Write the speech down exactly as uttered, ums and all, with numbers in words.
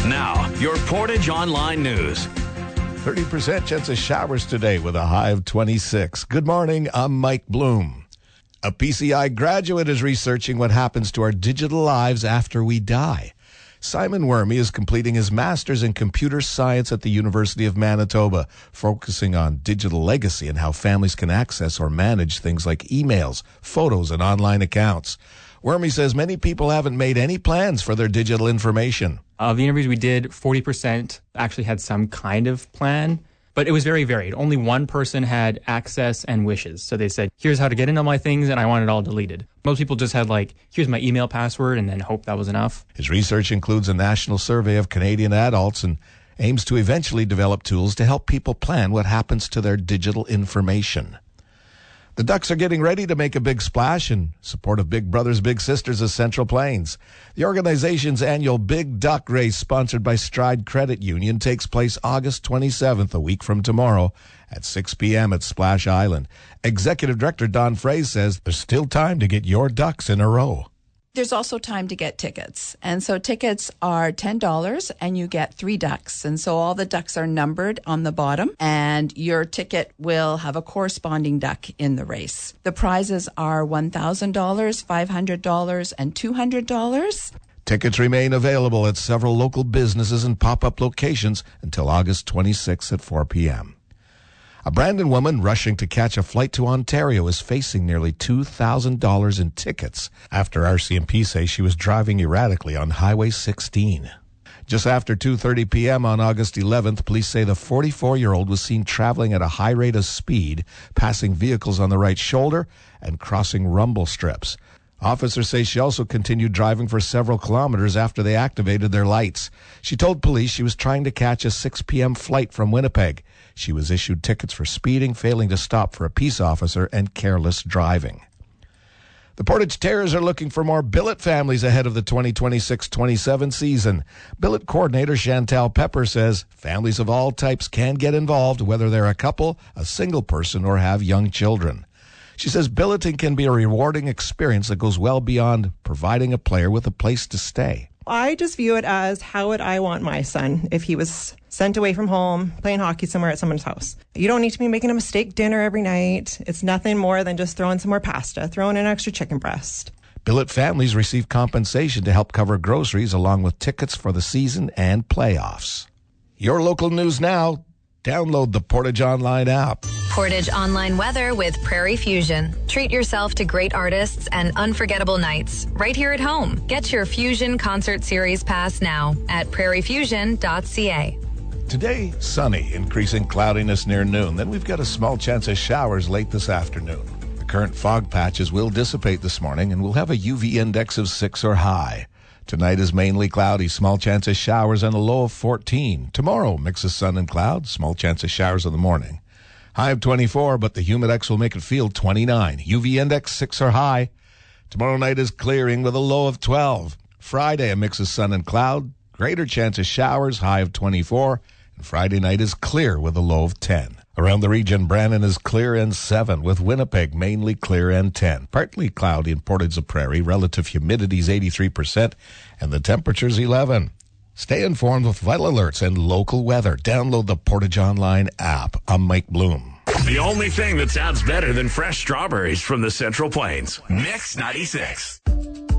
Now, your Portage Online News. thirty percent chance of showers today with a high of twenty-six. Good morning, I'm Mike Bloom. A P C I graduate is researching what happens to our digital lives after we die. Simon Wormy is completing his master's in computer science at the University of Manitoba, focusing on digital legacy and how families can access or manage things like emails, photos, and online accounts. Wormy says many people haven't made any plans for their digital information. Of the interviews we did, forty percent actually had some kind of plan, but it was very varied. Only one person had access and wishes. So they said, here's how to get into my things, and I want it all deleted. Most people just had like, here's my email password, and then hope that was enough. His research includes a national survey of Canadian adults and aims to eventually develop tools to help people plan what happens to their digital information. The Ducks are getting ready to make a big splash in support of Big Brothers Big Sisters of Central Plains. The organization's annual Big Duck Race, sponsored by Stride Credit Union, takes place August twenty-seventh, a week from tomorrow, at six p.m. at Splash Island. Executive Director Don Frey says there's still time to get your ducks in a row. There's also time to get tickets. And so tickets are ten dollars and you get three ducks. And so all the ducks are numbered on the bottom and your ticket will have a corresponding duck in the race. The prizes are one thousand dollars, five hundred dollars, and two hundred dollars. Tickets remain available at several local businesses and pop-up locations until August twenty-sixth at four p.m. A Brandon woman rushing to catch a flight to Ontario is facing nearly two thousand dollars in tickets after R C M P say she was driving erratically on Highway sixteen. Just after two thirty p.m. on August eleventh, police say the forty-four-year-old was seen traveling at a high rate of speed, passing vehicles on the right shoulder and crossing rumble strips. Officers say she also continued driving for several kilometers after they activated their lights. She told police she was trying to catch a six p.m. flight from Winnipeg. She was issued tickets for speeding, failing to stop for a peace officer, and careless driving. The Portage Terriers are looking for more billet families ahead of the twenty twenty-six twenty-seven season. Billet coordinator Chantal Pepper says families of all types can get involved, whether they're a couple, a single person, or have young children. She says billeting can be a rewarding experience that goes well beyond providing a player with a place to stay. I just view it as, how would I want my son if he was sent away from home, playing hockey somewhere at someone's house? You don't need to be making him a steak dinner every night. It's nothing more than just throwing some more pasta, throwing an extra chicken breast. Billet families receive compensation to help cover groceries along with tickets for the season and playoffs. Your local news now. Download the Portage Online app. Portage Online weather with Prairie Fusion. Treat yourself to great artists and unforgettable nights right here at home. Get your Fusion Concert Series pass now at prairie fusion dot c a. Today, sunny, increasing cloudiness near noon. Then we've got a small chance of showers late this afternoon. The current fog patches will dissipate this morning, and we'll have a U V index of six or high. Tonight is mainly cloudy, small chance of showers, and a low of fourteen. Tomorrow, mix of sun and cloud, small chance of showers in the morning. High of twenty-four, but the humidex will make it feel twenty-nine. U V index six or high. Tomorrow night is clearing with a low of twelve. Friday, a mix of sun and cloud, greater chance of showers, high of twenty-four. And Friday night is clear with a low of ten. Around the region, Brandon is clear and seven, with Winnipeg mainly clear and ten. Partly cloudy in Portage la Prairie, relative humidity is eighty-three percent, and the temperature's eleven. Stay informed with vital alerts and local weather. Download the Portage Online app. I'm Mike Bloom. The only thing that sounds better than fresh strawberries from the Central Plains. Mix ninety-six.